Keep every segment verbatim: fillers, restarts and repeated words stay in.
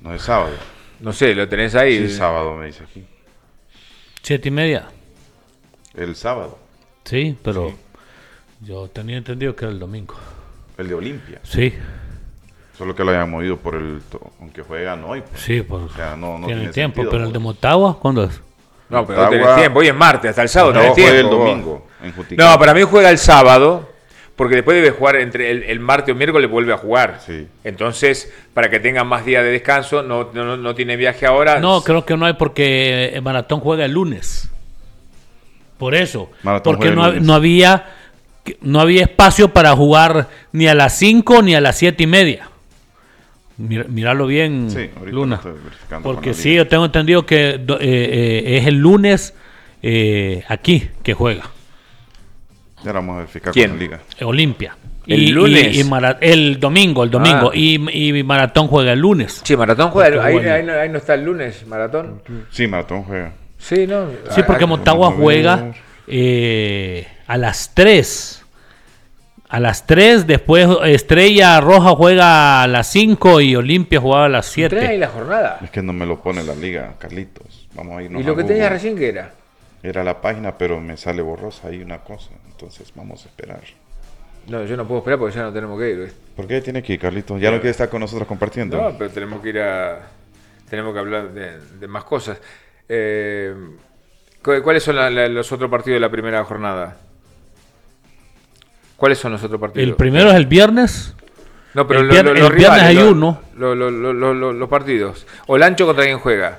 No es sábado. No sé, lo tenés ahí. Sí, sábado me dice aquí. Siete y media. El sábado. Sí, pero Sí. yo tenía entendido que era el domingo. El de Olimpia. Sí, Solo que lo hayan movido por el... to- Aunque juegan hoy. Pues. sí, por, O sea, no, no tiene tiene tiempo. sentido, Pero el pues. de Motagua, ¿cuándo es? No, pero Motagua- no tenés tiempo. Hoy es martes, hasta el sábado No, tenés juega tiempo. el vos. domingo en Juticalpa. No, para mí juega el sábado, porque después debe jugar entre el, el martes o miércoles vuelve a jugar. Sí. Entonces, para que tengan más días de descanso, no, no, no tiene viaje ahora. No, creo que no hay porque el Maratón juega el lunes. Por eso. Maratón Porque juega el no, ha- lunes. no había no había espacio para jugar ni a las cinco ni a las siete y media. Mira- Míralo bien, Sí, ahorita Luna. lo estoy verificando Porque con la sí, liga. yo tengo entendido que do- eh, eh, es el lunes eh, aquí que juega. Ya la vamos a verificar ¿Quién? con la liga. eh, Olimpia. ¿El Y- lunes? Y, y mara- el domingo, el domingo. Ah. Y, y Maratón juega el lunes. Sí, Maratón juega. Porque Ahí, juega- ahí no, ahí no está el lunes, Maratón. Sí, Maratón juega. Sí, ¿no? Sí, porque Ah, Motagua vamos a juega ver. eh, a las tres. A las tres, después Estrella Roja juega a las cinco y Olimpia juega a las ¿Tenés ahí siete. la jornada? Es que no me lo pone la liga, Carlitos. Vamos a irnos ¿Y lo a que Google. tenías recién qué era? Era la página, pero me sale borrosa ahí una cosa. Entonces vamos a esperar. No, yo no puedo esperar porque ya no tenemos que ir. ¿ves? ¿Por qué tiene que ir, Carlitos? ¿Ya no quiere estar con nosotros compartiendo? No, pero tenemos que ir a... Tenemos que hablar de, de más cosas. Eh, ¿cu- ¿Cuáles son la- la- los otros partidos de la primera jornada? ¿Cuáles son los otros partidos? El primero es el viernes. No, pero el lo- vier- lo- el los viernes rivales, hay lo- uno. lo- lo- lo- lo- lo- los partidos. Olancho contra quién juega.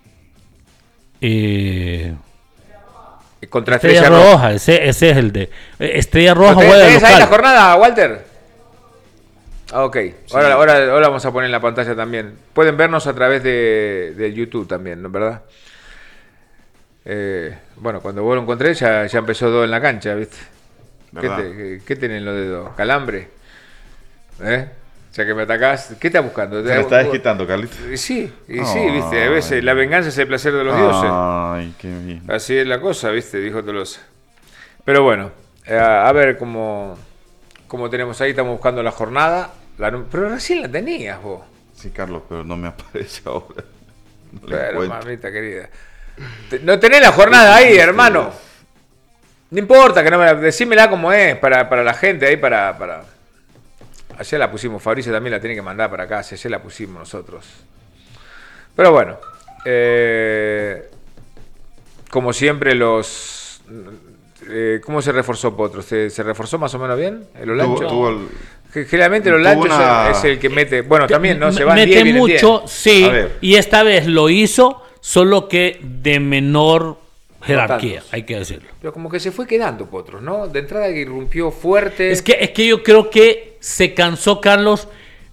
Eh, Contra Estrella Estrella Roja. Roja, ese, ese es el de. eh, Estrella Roja ¿Tenés, juega de tenés ahí la local. jornada, Walter? Ah, ok. Ahora, ahora, ahora vamos a poner en la pantalla también. Pueden vernos a través de, de YouTube también, ¿no? ¿Verdad? Eh, bueno, cuando vos lo encontré ya, ya empezó todo en la cancha, ¿viste? ¿Qué, ¿Verdad? te, qué, qué tenés en los dedos? ¿Calambre? ¿Eh? Ya que me atacás, ¿qué estás buscando? Se me está desquitando, Carlitos. Y sí, y sí, ¿viste? A veces Ay. la venganza es el placer de los dioses. Ay, qué bien. Así es la cosa, ¿viste? Dijo Tolosa. Pero bueno, eh, a ver cómo, cómo tenemos ahí. Estamos buscando la jornada. La nu- pero recién la tenías vos. Sí, Carlos, pero no me aparece ahora. No la Pero, encuentro. mamita querida. Te- No tenés la jornada ahí, hermano. No importa, que no me la, decímela como es para, para la gente ahí, para, para... Ayer la pusimos, Fabricio también la tiene que mandar para acá, si ayer la pusimos nosotros. Pero bueno, eh, como siempre los... eh, ¿Cómo se reforzó Potros? ¿Se, se reforzó más o menos bien el Olancho? Tuvo- tuvo el- Ge- Generalmente el tuvo Olancho una- es, el, es el que mete... Bueno, también, ¿no? Se van Mete diez, vienen mucho, diez. sí. A ver. Y esta vez lo hizo, solo que de menor jerarquía, tantos. hay que decirlo. Pero como que se fue quedando Potros, ¿no? De entrada que irrumpió fuerte. Es que, es que yo creo que se cansó Carlos.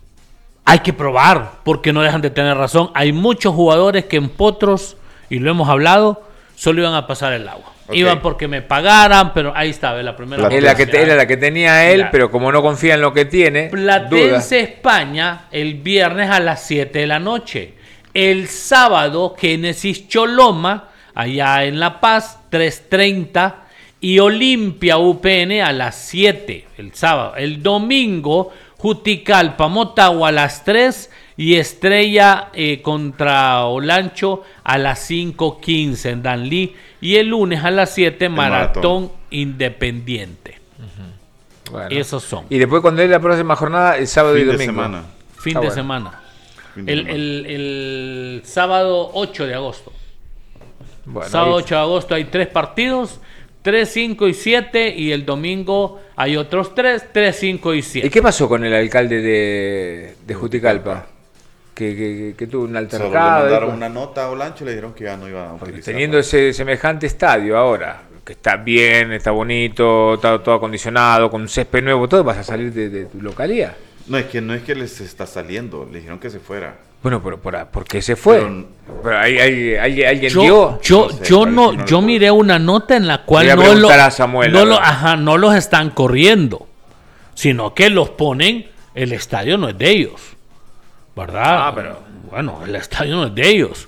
Hay que probar, porque no dejan de tener razón. Hay muchos jugadores que en Potros, y lo hemos hablado, solo iban a pasar el agua. Ok. Iban porque me pagaran, pero ahí estaba, la primera. Platense. Es la que te- era la que tenía él, Claro. pero como no confía en lo que tiene, Platense duda. España el viernes a las siete de la noche. El sábado, Génesis Choloma, allá en La Paz, tres treinta. Y Olimpia U P N a las siete, el sábado. El domingo, Juticalpa, Motagua a las tres. Y Estrella eh, contra Olancho a las cinco quince en Danlí. Y el lunes a las siete, Maratón, Maratón. Independiente. Bueno. Esos son. Y después cuando es la próxima jornada, el sábado y Fin de domingo. semana. Fin Ah, de bueno. semana. Fin de El, semana. el- el sábado ocho de agosto. Bueno, sábado ahí- ocho de agosto hay tres partidos, tres, cinco y siete. Y el domingo hay otros tres, tres, cinco y ¿Y siete. qué pasó con el alcalde de, de Juticalpa? Que, que- que tuvo un Solo le altercado. mandaron ahí, una nota a Olancho y le dijeron que ya no iba a porque utilizar. teniendo ese semejante estadio ahora, que está bien, está bonito, está todo acondicionado, con un césped nuevo, todo, vas a salir de, de tu localidad. No, es que no es que les está saliendo. Le dijeron que se fuera. Bueno, pero ¿por, por qué se fue? Pero- Pero hay, hay- hay- alguien Yo, dio. yo, No sé, yo parece no, que no yo lo miré una nota en la cual Voy a no, lo, preguntar a Samuel, no, a lo- ver. ajá, no los están corriendo, sino que los ponen, el estadio no es de ellos, ¿verdad? Ah, pero- Bueno, el estadio no es de ellos.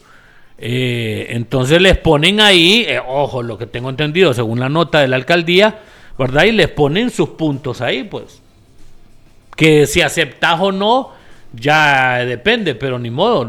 Eh, entonces les ponen ahí, eh, ojo, lo que tengo entendido, según la nota de la alcaldía, ¿verdad? Y les ponen sus puntos ahí, pues. Que si aceptas o no, ya depende, pero ni modo.